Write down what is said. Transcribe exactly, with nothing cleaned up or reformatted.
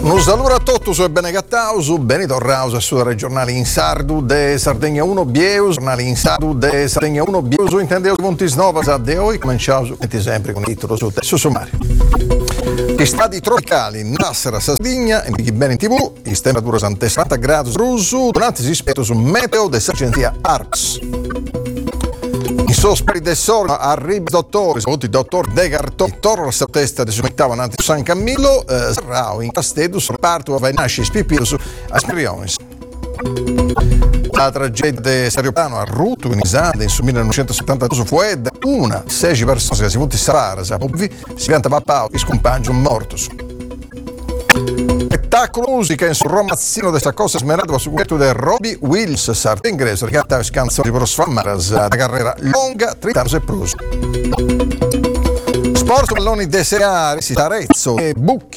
Un saluto a tutti su Bene Cattauso, Benito Rausa su regionali in Sardu de Sardegna uno Bieus, giornali in Sardu de Sardegna uno Bieus, intendeu punti snova a de oggi, cominciamo sempre con il titolo sul testo sommario. Gli stati tropicali Nassera Sardegna e Big Ben in tivù, il temperatura sessanta gradi russo, donati rispetto su meteo dell'agenzia Arps. In sospiri del sole arriva il dottore, soprattutto il dottor De Cartoni, torna alla testa di sumettava nante San Camillo, eh, Sarrao in Castedus, parto a nasce spipirus a Spirionis. La tragedia di Sariopano a Ruto in Isande in millenovecentosettantadue su Fued, una, sei persone che si vuoti salare, si pianta papà e scompaggia un mortus. Spettacolo musica in su romazzino della cosa smerata su questo del Robbie Wills sarto ingresso che ha canzoni per sfamare la carriera lunga trenta anni e pruso. Sport palloni de Seari si Tarezzo e Bucchi